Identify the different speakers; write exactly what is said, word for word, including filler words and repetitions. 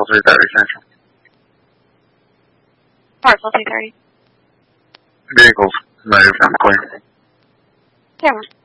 Speaker 1: Parcel three thirty Central.
Speaker 2: Parcel two thirty.
Speaker 1: Vehicles moved. I'm clear.
Speaker 2: Camera.